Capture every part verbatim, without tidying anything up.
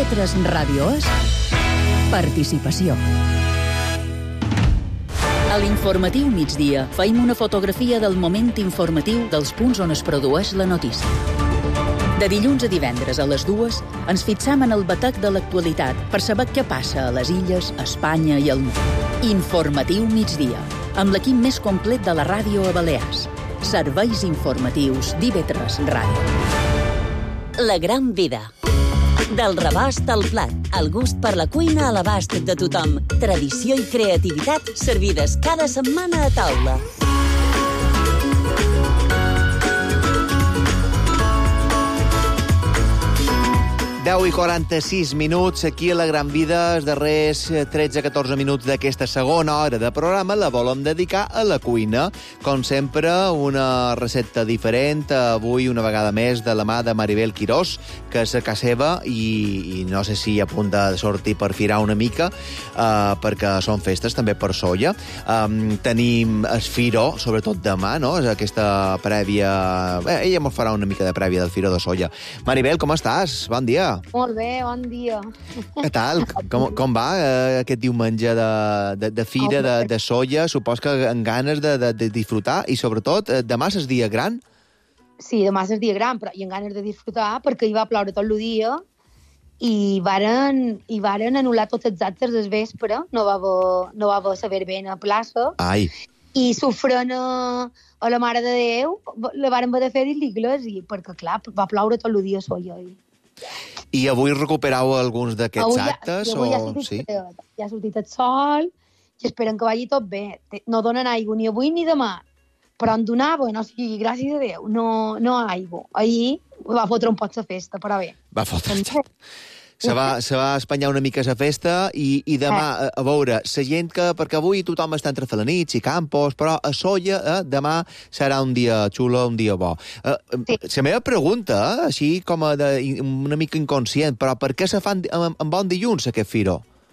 TV tres Ràdio és participació. A l'informatiu migdia feim una fotografia del moment informatiu dels punts on es produeix la notícia. De dilluns a divendres a les dues ens fixam en el batec de l'actualitat per saber què passa a les illes, a Espanya i al món. Informatiu migdia, amb l'equip més complet de la ràdio a Balears. Serveis informatius d'I V tres Ràdio. La gran vida. Del rebost al plat, el gust per la cuina a l'abast de tothom. Tradició i creativitat servides cada setmana a taula. deu i quaranta-sis minuts, aquí a La Gran Vida, els darrers tretze a catorze minuts d'aquesta segona hora de programa la volem dedicar a la cuina. Com sempre, una recepta diferent, avui una vegada més de la mà de Maribel Quirós, que és a casa seva i, i no sé si a punt de sortir per firar una mica, uh, perquè són festes també per Solla. Um, tenim el Firó, sobretot demà, no? És aquesta prèvia... Bé, ella ens farà una mica de prèvia del Firó de Solla. Maribel, com estàs? Bon dia. Molt bé, bon dia. Què tal? Com, com va eh, aquest diumenge de, de, de fira de, de Solla? Supos que amb ganes de, de, de disfrutar i, sobretot, eh, demà és el dia gran? Sí, demà és el dia gran, però i amb ganes de disfrutar perquè hi va ploure tot el dia i varen, i varen anul·lar tots els actes del vespre, no va haver, no va haver saber ben a plaça. Ai. I s'ofrena a la Mare de Déu, la varen haver de fer dins l'església, perquè, clar, va ploure tot el dia a Solla. I... I avui recuperau alguns d'aquests ja, actes? Avui o... ja ha sortit, sí? ja ha sortit el sol i esperen que vagi tot bé. No donen aigua ni avui ni demà, però en donaven, o sigui, gràcies a Déu, no, no aigua. Ahir va fotre un pot la festa, però bé. Va fotre... Se va, se va espanyar una mica la festa i, i demà, a, a veure, la gent que... Perquè avui tothom està entre felanits i campos, però a Solla eh, demà serà un dia xulo, un dia bo. Eh, sí. La meva pregunta, eh, així com a de, una mica inconscient, però per què se fan en, en bon dilluns aquest Firó?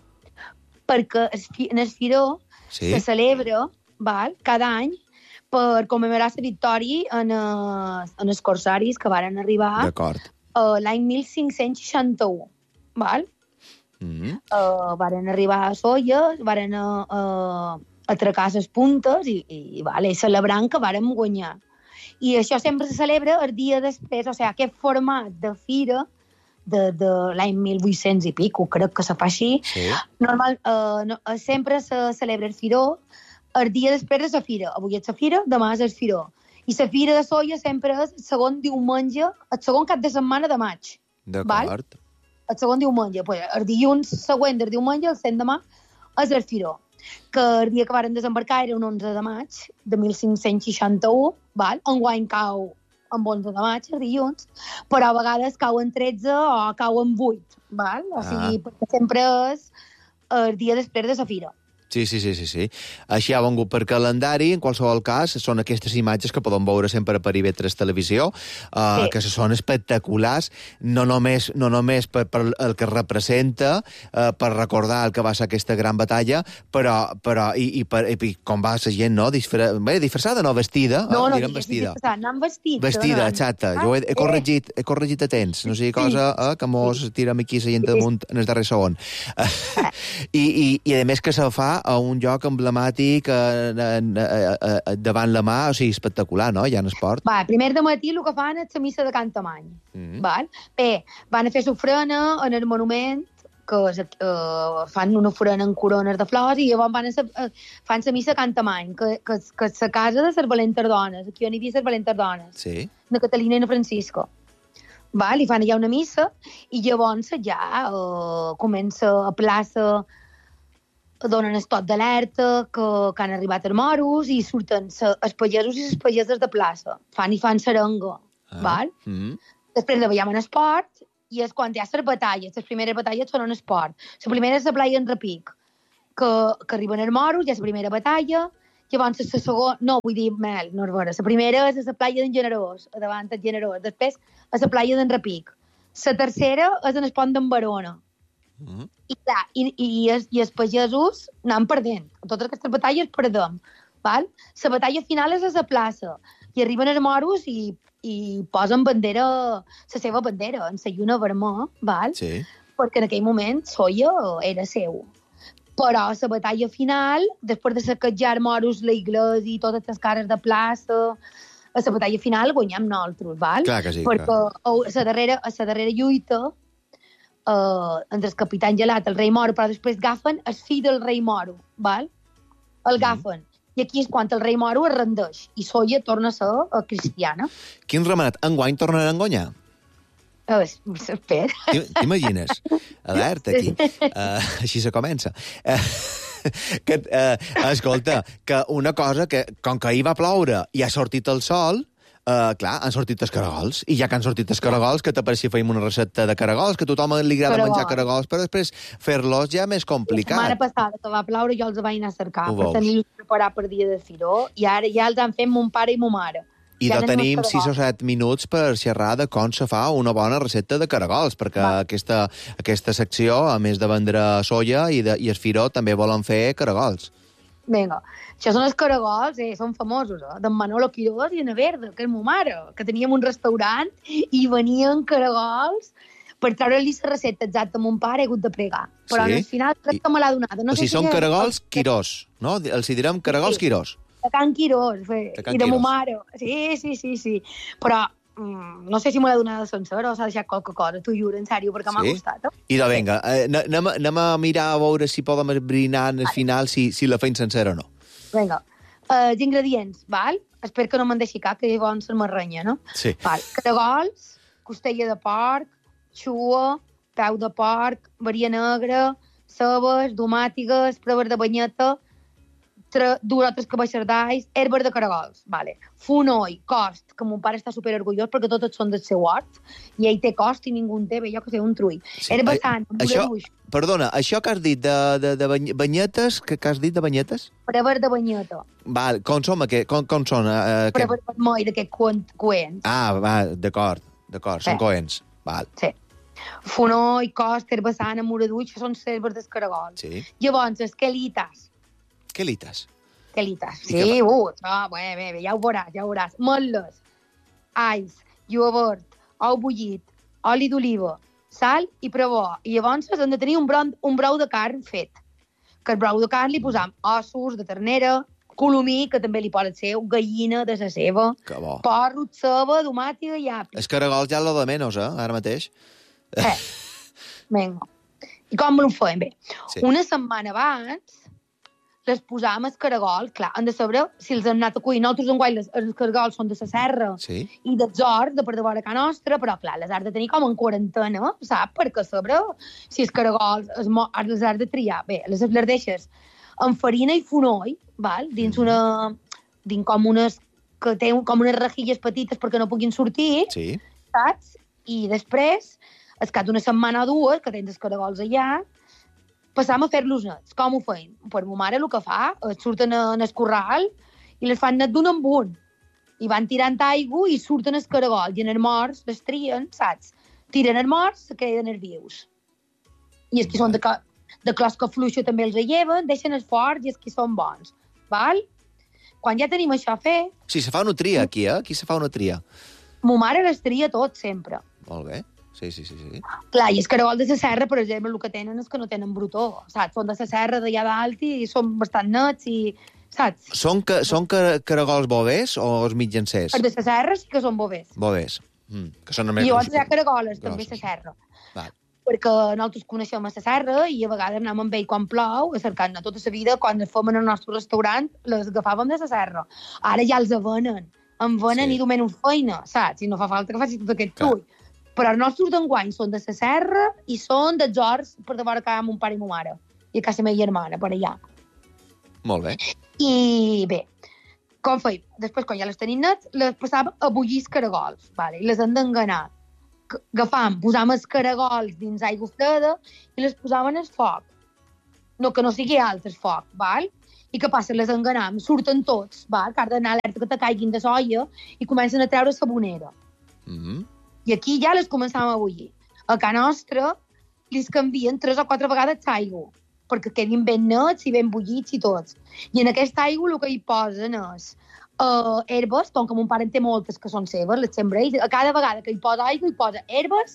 Perquè en el Firó sí? se celebra, val, cada any per commemorar la victòria en, es, en els corsaris que varen arribar uh, l'any mil cinc-cents seixanta-u. Val? Mm-hmm. Uh, varen arribar a Solla, varen a, a, a atracar les puntes i, i vale, celebrant que varen guanyar. I això sempre se celebra el dia després, o sigui, aquest format de fira de, de l'any mil vuit-cents i pico, crec que se fa així. Sí. Normal, uh, no, sempre se celebra el Firó el dia després de la fira. Avui és la fira, demà és el Firó. I la fira de Solla sempre és el segon diumenge, el segon cap de setmana de maig. D'acord. El segon diumenge. Pues, el dilluns següent del diumenge, el cent demà, és el Firó. Que el dia que varen desembarcar era un onze de maig de mil cinc-cents seixanta-u, val? Enguany cau amb onze de maig, el dilluns, però a vegades cau en tretze o cau en vuit, val? O sigui, ah. perquè sempre és el dia després de la fira. Sí, sí, sí, sí, sí. Així ha vengut per calendari, en qualsevol cas, són aquestes imatges que podem veure sempre per I V tres Televisió, uh, sí. que són espectaculars, no només, no només per, per el que representa, uh, per recordar el que va ser aquesta gran batalla, però, però i, i, per, i com va la gent, no? Disfra... Bé, disfressada, no? Vestida? No, no, diguem vestida. disfressada, anant vestits. Vestida, exacte. Jo he, he, corregit, he corregit a temps, no sigui cosa eh, que mos tirem aquí la gent damunt en el darrer segon. I, i, I a més que se fa a un lloc emblemàtic eh, eh, eh, davant la mà, o sigui, espectacular, no?, ja en esport. Va, primer de matí el que fan és la missa de Cantamany. Mm-hmm. Val? Bé, van a fer l'ofrena en el monument, que uh, fan una ofrena en corones de flors, i llavors van a ser, uh, fan la missa de Cantamany, que, que, que és la casa de les valentes dones, aquí on hi havia les valentes dones, sí. de Catalina i de Francisco. Val? I fan allà una missa, i llavors ja uh, comença a plaça, donen el tot d'alerta, que, que han arribat els moros, i surten els pagesos i les pageses de plaça. Fan i fan serenga, ah. val? Mm-hmm. Després de veiem en esport, i és quan hi ha les batalles. Les primeres batalles són en esport. La primera és la playa en Repic, que, que arriben els moros, hi ha la primera batalla, llavors la segona... No, vull dir, Mel, no és vera. La primera és a la playa d'en Generós, a davant del Generós. Després, a la playa d'en Repic. La tercera és en el pont d'en Barona. Mm-hmm. I, clar, i, i, els, i els pagesos anem perdent. En totes aquestes batalles perdem. Val? La batalla final és a la plaça. I arriben els moros i, i posen bandera, la seva bandera, en la lluna vermella, val? Sí. perquè en aquell moment Soia era seu. Però a la batalla final, després de saquejar moros la iglesia i totes les cares de plaça, a la batalla final guanyem nosaltres, val? Clar que sí, perquè clar. a la darrera, a la darrera lluita, eh, entre el capità Gelat i el rei Moro, però després agafen el fill del rei Moro, val? El agafen. Mm. I aquí és quan el rei Moro es rendeix i Soia torna a ser uh, cristiana. Quin remenat? Enguany tornaran a guanyar? Uh, espera. T'imagines? Alerta, aquí. Uh, així se comença. Uh, que, uh, escolta, que una cosa que, com que ahir va ploure i ha sortit el sol, Uh, clar, han sortit els caragols, i ja que han sortit els caragols, que t'apareix si feim una recepta de caragols, que a tothom li agrada Caragol. menjar caragols, però després fer-los ja més complicat. La setmana passada que va ploure jo els vaig anar a cercar Ho per veus? tenir-los preparar per dia de firó, i ara ja els han fet mon pare i mon mare. I ja no anem tenim als sis o caragols. set minuts per xerrar de com se fa una bona recepta de caragols, perquè Va. aquesta, aquesta secció, a més de vendre soia i, de, i el firó, també volen fer caragols. Vinga, això són els caragols, eh, són famosos, eh? D'en Manolo Quirós i en Verda, que és ma mare, que teníem un restaurant i venien caragols per treure-li la recepta exacta a mon pare, he hagut de pregar. Però Sí? al final crec que me l'ha donada. No O sigui, sé són si caragols Quirós, no? Els hi direm caragols Sí. Quirós. De Can Quirós, fe, De Can i de ma Quirós. mare. Sí, sí, sí, sí. Però mm, no sé si me l'ha donada sencera o s'ha deixat qualque cosa, t'ho juro, en sèrio, perquè m'ha Sí? gustat. Eh? I de vinga, eh, anem, a- anem a mirar a veure si podem esbrinar al final si, si la feim sencera o no. Vinga, uh, els ingredients, val? Espero que no me'n deixi cap, que llavors se'l m'arrenya, no? Sí. Val. Caragols, costella de porc, xua, peu de porc, varia negra, cebes, domàtigues, prever de banyeta, tre, dues o tres cabeixes d'alls, herbes de caragols, vale. Fonoll, cost, que mon pare està superorgullós perquè tots són del seu hort, i ell té cost i ningú en té, bé, jo que sé, un trull. Sí. Sí. Herba Ai, sant, això- buraduix, Perdona, això que has dit de, de, de bany- banyetes, que, que has dit de banyetes? prever de banyeta, Val, com som, aquest, com, com són? Uh, prever vermell d'aquest coent. Ah, va, d'acord, d'acord, són Sí. coents. Val, Sí. Fonoll, cost, herba sana, moraduix, són herbes dels caragols. sí. Llavors, esquelites, Què lites? Esquelites. I Sí, què uh, no, bé, bé, bé, ja ho veuràs, ja ho veuràs. Motlles, alls, iogurt, ou bullit, oli d'oliva, sal i prebó. I llavors hem de tenir un brou, un brou de carn fet. Que el brou de carn li posam ossos de ternera, colomí, que també li pot ser, gallina de la seva, Que bo. porro, ceba, domàtiga i api. Els caragols ja lo de menys, eh, ara mateix. Eh, vinga. I com ho fem? Bé, Sí. una setmana abans les posàvem als caragols, clar, han de saber si els hem anat a cuir. Nosaltres en guai, les, els caragols són de la serra Sí. i dels horts, de per davant a casa nostra, però clar, les has de tenir com en quarantena, saps? Perquè a sobre, si els caragols es mo- les has de triar, bé, les, les deixes amb farina i fonoll, val? Dins una... dins com unes... que té un, com unes rejilles petites perquè no puguin sortir, Sí. saps? I després, al cap d'una setmana o dues, que tens els caragols allà, passam a fer-los nets. Com ho feim? Per ma mare el que fa, es surten en el corral i les fan net d'un en un. I van tirant aigua i surten els caragols. I en els morts les trien, saps? Tiren els morts, se queden els vius. I els que són de, co- de closca fluixa també els lleven, deixen els forts i els que són bons. Val? Quan ja tenim això fet, Sí, se fa una tria aquí, eh? Aquí se fa una tria. ma mare les tria tot, sempre. Molt bé. Sí, sí, sí, sí. Clar, i els caragols de la serra, per exemple, el que tenen és que no tenen brutó, saps? Són de la serra d'allà dalt i són bastant nets i, saps? Són, ca, són ca, caragols bovers o els mitjancers? Els de la serra sí que són bovers. Bovers. Mm, que són I llavors hi ha caragoles, també a grossos. la serra. Val. Perquè nosaltres coneixem a la serra i a vegades anem amb ell quan plou, a cercar-ne tota la vida, quan fem en el nostre restaurant, les agafàvem de la serra. Ara ja els venen. En venen Sí. sí. i du menys feina, saps? I no fa falta que facis tot aquest Clar. trull. Però els nostres d'enguany són de la serra i són dels horts per davant a casa mon pare i ma mare. I a casa meva germana, per allà. Molt bé. I bé, com feim? Després, quan ja les tenim nets, les passàvem a bullir els caragols, vale? I les hem d'enganar. C- Agafam, posam els caragols dins aigua freda i les posàvem en el foc. No, que no sigui alt el foc, val? I què passa? Les enganam, surten tots, val? Que has d'anar alerta que te caiguin de soia i comencen a treure sabonera. Mm -hmm. I aquí ja les començàvem a bullir. A casa nostra li canvien tres o quatre vegades l'aigua, perquè quedin ben nets i ben bullits i tots. I en aquesta aigua el que hi posen és uh, herbes, com que mon pare en té moltes que són seves, les sembra ell. A cada vegada que hi posa aigua hi posa herbes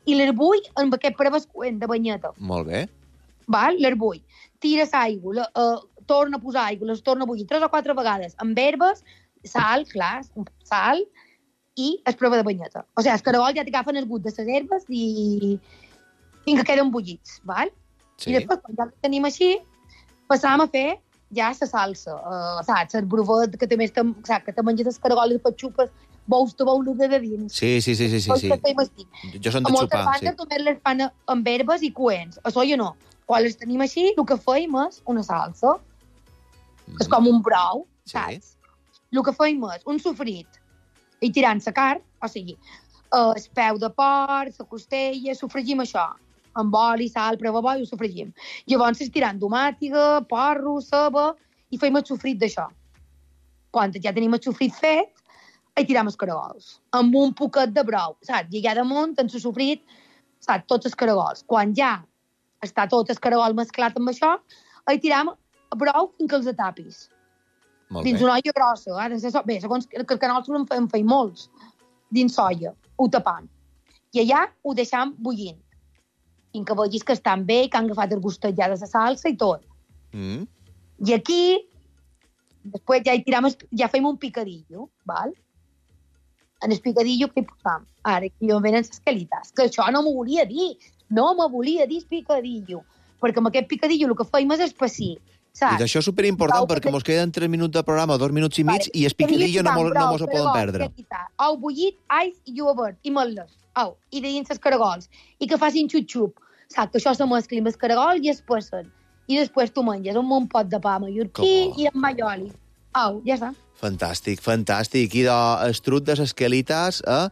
i les bull amb aquest prevescuent de banyeta. Molt bé. Val? Les bull. Tires aigua, la, uh, torna a posar aigua, les torna a bullir tres o quatre vegades, amb herbes, sal, clar, sal, i es prova de banyeta. O sigui, els caragols ja t'agafen el gust de les herbes i fins que queden bullits, val? Sí. I després, quan ja ho tenim així, passam a fer ja la salsa, uh, saps? El brovet que també te, saps, que te menges els caragols i després xupes, veus te veus de dins. Sí, sí, sí, sí, sí. sí. Jo són de xupar, sí. A moltes bandes només les fan amb herbes i coents. Això ja no. Quan les tenim així, el que feim és una salsa, mm. que és com un brou, saps? Sí. El que feim és un sofrit, i tirant la carn, o sigui, el peu de porc, la costella, sofregim això, amb oli, sal, prova bo, i ho sofregim. Llavors tirant tomàtiga, porro, ceba, i feim el sofrit d'això. Quan ja tenim el sofrit fet, hi tiram els caragols, amb un poquet de brou, saps? I allà damunt, en el sofrit, saps? Tots els caragols. Quan ja està tot el caragol mesclat amb això, hi tiram brou fins que els tapis. Molt dins bé. una olla grossa. Eh? So... Bé, segons que els caragols en feim, feim molts, dins soia, ho tapam. I allà ho deixam bullint. Fins que vegis que estan bé, que han agafat el gustet ja de la salsa i tot. Mm. I aquí, després ja hi tiram, ja fem un picadillo, val? En el picadillo que hi posam? Ara, aquí on venen les calites. Que això no m'ho volia dir. No me volia dir picadillo. Perquè amb aquest picadillo el que feim és espessir. I d'això és superimportant, perquè mos queden tres minuts de programa, dos minuts i mig, vale. I el picadillo no, no mos ho poden perdre. Ou bullit, ais i iogurt, i mel·les. Au, i de dins els caragols. I que facin xup-xup. Saps que això se mescli amb el caragol i es passen. I després tu menges amb un pot de pa mallorquí i amb malloli. Au, ja està. Fantàstic, fantàstic. I de estrut de les quelites, eh?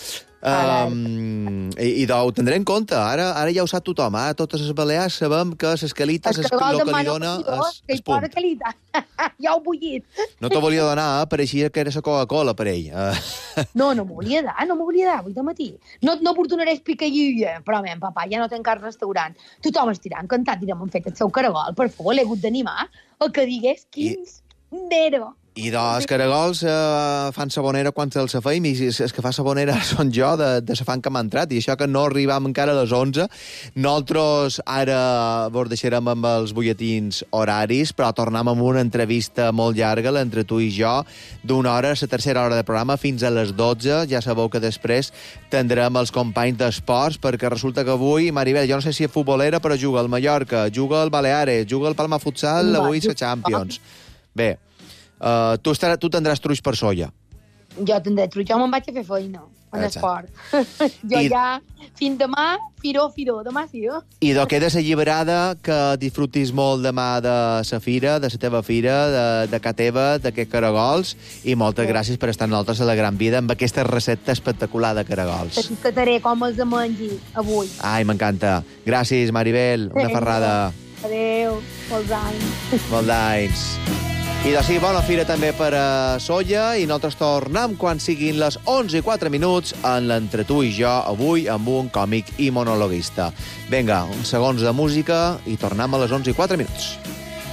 Um, i, i ho tindré en compte, ara, ara ja ho sap tothom, ara totes les balears sabem que les quelites el que li dona és, és punt. Ja ho bullit. No t'ho volia donar, eh? Pareixia que era la Coca-Cola per ell. No, no m'ho volia dar, no m'ho volia dar avui de matí. No, no portonaré picadillo, però men, papà, ja no tenc cap restaurant. Tothom estirà encantat i m'han fet el seu caragol, per favor, l'he hagut d'animar a que digués quins nero. I dels caragols eh, fan sabonera quan els feim, i els que fa sabonera són jo, de, de la fan que m'ha entrat, i això que no arribam encara a les onze. Nosaltres ara vos deixarem amb els butlletins horaris, però tornem amb una entrevista molt llarga, entre tu i jo, d'una hora, la tercera hora de programa, fins a les dotze. Ja sabeu que després tindrem els companys d'esports, perquè resulta que avui, Maribel, jo no sé si és futbolera, però juga al Mallorca, juga al Baleares, juga al Palma Futsal, avui la Champions. Bé, Uh, tu, estarà, tu tindràs truix per solla. Jo tindré truix, jo me'n vaig a fer feina en esport. Jo I... ja, fins demà, firó, firó, demà firó. I do quedes alliberada, que disfrutis molt demà de sa fira, de la teva fira, de, de ca teva, d'aquests caragols, i moltes sí. gràcies per estar amb nosaltres a la Gran Vida amb aquesta recepta espectacular de caragols. T'explicaré com els mengi avui. Ai, m'encanta. Gràcies, Maribel, una ferrada. Adéu, molts anys. Molts anys. I de sigui bona fira també per a Solla, i nosaltres tornem quan siguin les onze i quatre minuts en l'Entre tu i jo, avui amb un còmic i monologuista. Vinga, uns segons de música i tornem a les onze i quatre minuts.